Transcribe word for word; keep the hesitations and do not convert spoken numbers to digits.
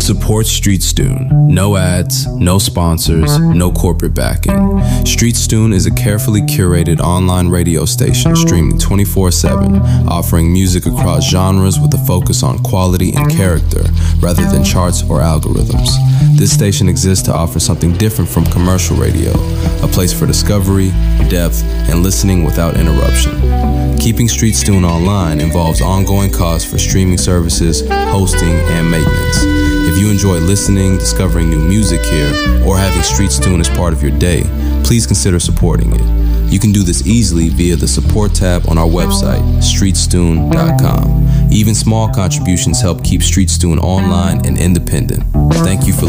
Support StreetStune. No ads, no sponsors, no corporate backing. StreetStune is a carefully curated online radio station streaming twenty-four seven, offering music across genres with a focus on quality and character rather than charts or algorithms. This station exists to offer something different from commercial radio, a place for discovery, depth, and listening without interruption. Keeping StreetStune online involves ongoing costs for streaming services, hosting, and maintenance. If you enjoy listening, discovering new music here, or having StreetStune as part of your day, please consider supporting it. You can do this easily via the support tab on our website, streetstune dot com. Even small contributions help keep StreetStune online and independent. Thank you for